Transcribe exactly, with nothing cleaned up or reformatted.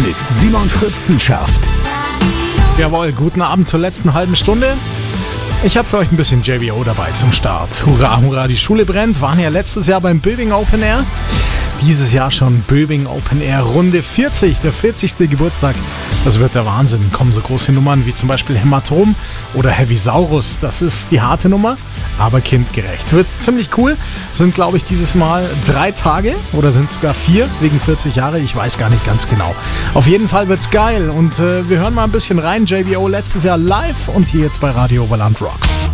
mit Simon Fritzenschafft. Jawohl, guten Abend zur letzten halben Stunde. Ich habe für euch ein bisschen J B O dabei zum Start. Hurra, hurra, die Schule brennt. Waren ja letztes Jahr beim Böbing Open Air. Dieses Jahr schon Böbing Open Air Runde vierzig, der vierzigste Geburtstag. Das wird der Wahnsinn. Kommen so große Nummern wie zum Beispiel Hämatom oder Heavisaurus. Das ist die harte Nummer, aber kindgerecht. Wird ziemlich cool. Sind, glaube ich, dieses Mal drei Tage oder sind sogar vier wegen vierzig Jahre. Ich weiß gar nicht ganz genau. Auf jeden Fall wird's geil und äh, wir hören mal ein bisschen rein. J B O letztes Jahr live und hier jetzt bei Radio Oberland Rocks.